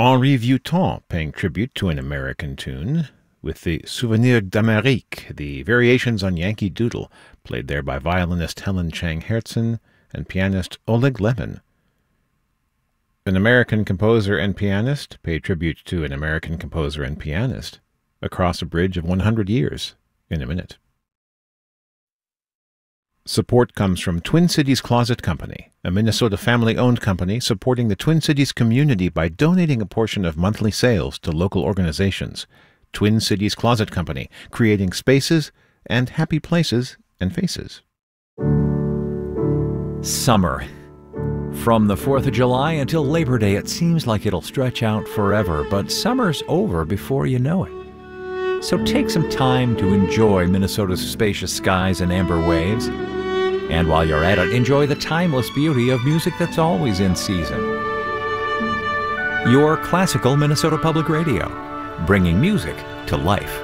Henri Vieuxtemps paying tribute to an American tune with the Souvenir d'Amérique, the variations on Yankee Doodle, played there by violinist Helen Chang Herzen and pianist Oleg Levin. An American composer and pianist paid tribute to an American composer and pianist across a bridge of 100 years in a minute. Support comes from Twin Cities Closet Company, a Minnesota family-owned company supporting the Twin Cities community by donating a portion of monthly sales to local organizations. Twin Cities Closet Company, creating spaces and happy places and faces. Summer. From the 4th of July until Labor Day, it seems like it'll stretch out forever, but summer's over before you know it. So take some time to enjoy Minnesota's spacious skies and amber waves. And while you're at it, enjoy the timeless beauty of music that's always in season. Your classical Minnesota Public Radio, bringing music to life.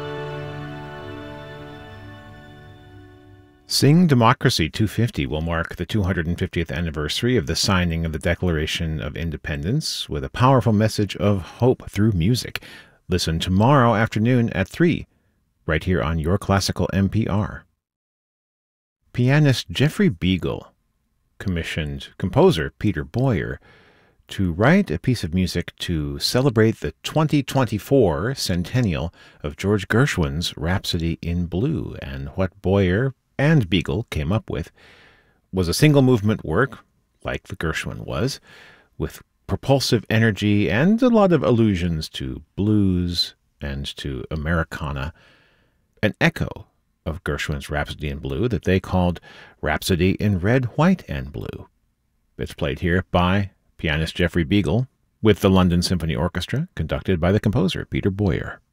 Sing Democracy 250 will mark the 250th anniversary of the signing of the Declaration of Independence with a powerful message of hope through music. Listen tomorrow afternoon at 3, right here on Your Classical NPR. Pianist Jeffrey Beagle commissioned composer Peter Boyer to write a piece of music to celebrate the 2024 centennial of George Gershwin's Rhapsody in Blue, and what Boyer and Beagle came up with was a single-movement work, like the Gershwin was, with propulsive energy and a lot of allusions to blues and to Americana, an echo of Gershwin's Rhapsody in Blue that they called Rhapsody in Red, White, and Blue. It's played here by pianist Jeffrey Beagle with the London Symphony Orchestra, conducted by the composer Peter Boyer.